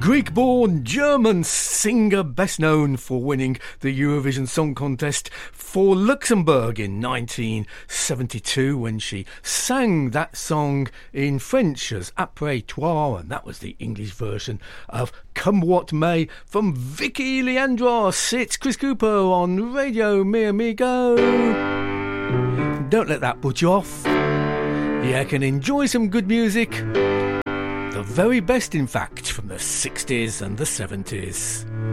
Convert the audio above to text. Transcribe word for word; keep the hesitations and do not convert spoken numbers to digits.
Greek-born German singer best known for winning the Eurovision Song Contest for Luxembourg in nineteen seventy-two when she sang that song in French as Après Toi, and that was the English version of Come What May from Vicky Leandros. It's Chris Cooper on Radio Mi Amigo. Don't let that put you off. You can enjoy some good music. The very best, in fact, from the sixties and the seventies.